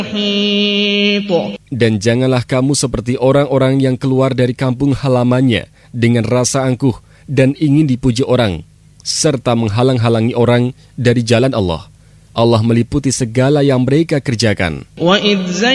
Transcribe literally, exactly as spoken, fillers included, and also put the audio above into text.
Dan janganlah kamu seperti orang-orang yang keluar dari kampung halamannya dengan rasa angkuh dan ingin dipuji orang, serta menghalang-halangi orang dari jalan Allah. Allah meliputi segala yang mereka kerjakan.